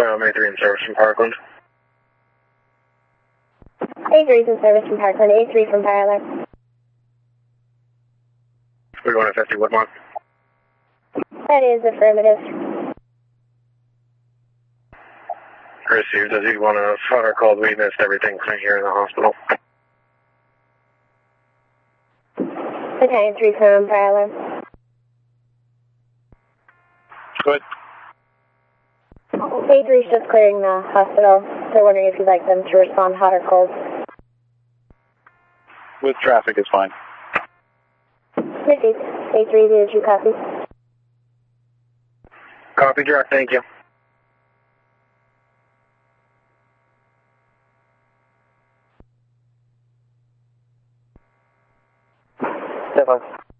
A3 in service from Parkland. A3 is in service from Parkland, A3 from Parallel. We're going to 50 Woodmont. That is affirmative. Received. Does he want a father called? We missed everything here in the hospital. Battalion 3 from Parallel. Good. A3 is just clearing the hospital. They're wondering if you'd like them to respond hot or cold. With traffic is fine. Received. A3, did you copy? Copy, direct. Thank you. Stefan.